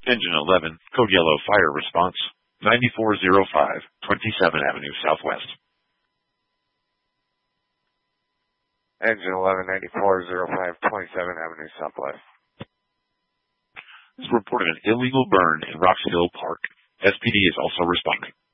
Engine 11, code yellow, fire response, 9405, 27 Avenue Southwest. Engine 11, 9405, 27 Avenue Southwest. This reported an illegal burn in Roxhill Park. SPD is also responding.